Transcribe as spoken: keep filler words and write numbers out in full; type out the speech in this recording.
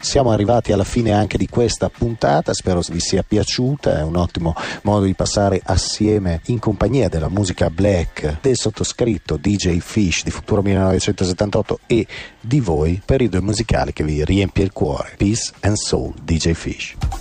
siamo arrivati alla fine anche di questa puntata, spero vi sia piaciuta, è un ottimo modo di passare assieme in compagnia della musica black del sottoscritto D J Fish di Futuro millenovecentosettantotto e di voi, periodo musicale che vi riempie il cuore. Peace and Soul, D J Fish.